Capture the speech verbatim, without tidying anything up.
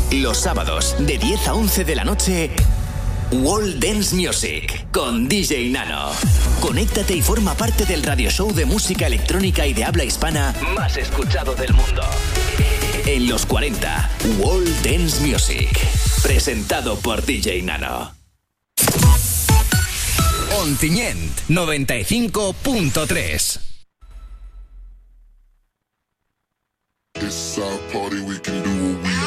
Los sábados, de diez a once de la noche, World Dance Music, con D J Nano. Conéctate y forma parte del radio show de música electrónica y de habla hispana más escuchado del mundo. En los cuarenta, World Dance Music, presentado por D J Nano. Ontinyent, noventa y cinco punto tres. It's our party